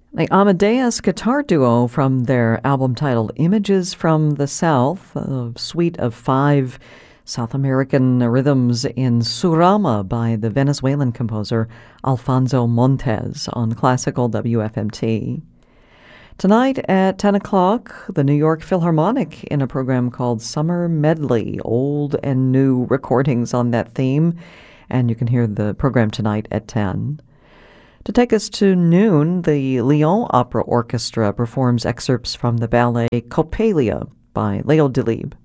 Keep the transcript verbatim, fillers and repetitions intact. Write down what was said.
The Amadeus guitar duo from their album titled Images from the South, a suite of five South American rhythms in Surama by the Venezuelan composer Alfonso Montes on Classical W F M T. Tonight at ten o'clock, the New York Philharmonic in a program called Summer Medley, old and new recordings on that theme, and you can hear the program tonight at ten. To take us to noon, the Lyon Opera Orchestra performs excerpts from the ballet Coppelia by Leo Delibes.